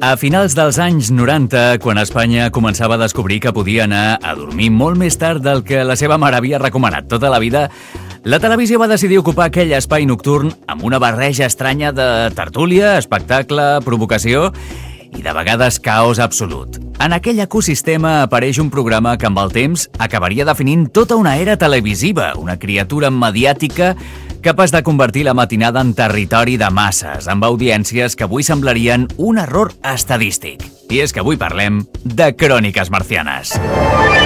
A finals dels anys 90, quan Espanya començava a descobrir que podia anar a dormir molt més tard del que la seva mare havia recomanat tota la vida, la televisió va decidir ocupar aquell espai nocturn amb una barreja estranya de tertúlia, espectacle, provocació i de vegades caos absolut. En aquell ecosistema apareix un programa que amb el temps acabaria definint tota una era televisiva, una criatura mediàtica capaç de convertir la matinada en territori de masses, amb audiències que avui semblarien un error estadístic. I és que avui parlem de Cròniques Marcianes.